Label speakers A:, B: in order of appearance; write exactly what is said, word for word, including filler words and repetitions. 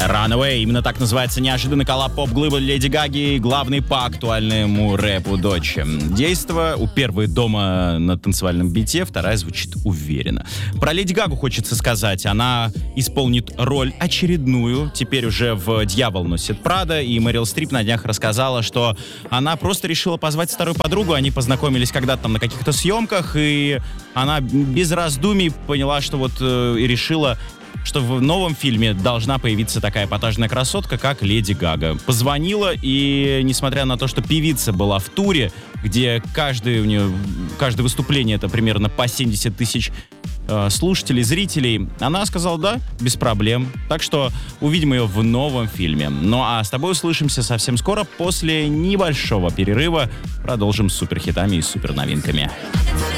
A: Runaway. Именно так называется неожиданный коллаб поп-глыбы Леди Гаги, главный по актуальному рэпу дочь. Действо у первой дома на танцевальном бите, вторая звучит уверенно. Про Леди Гагу хочется сказать. Она исполнит роль очередную, теперь уже в «Дьявол носит Прада», и Мэрил Стрип на днях рассказала, что она просто решила позвать старую подругу, они познакомились когда-то там на каких-то съемках, и она без раздумий поняла, что вот э, и решила, что в новом фильме должна появиться такая эпатажная красотка, как Леди Гага. Позвонила, и несмотря на то, что певица была в туре, где каждое, у нее, каждое выступление это примерно по семьдесят тысяч э, слушателей, зрителей, она сказала да, без проблем. Так что увидим ее в новом фильме. Ну а с тобой услышимся совсем скоро, после небольшого перерыва. Продолжим с суперхитами и суперновинками.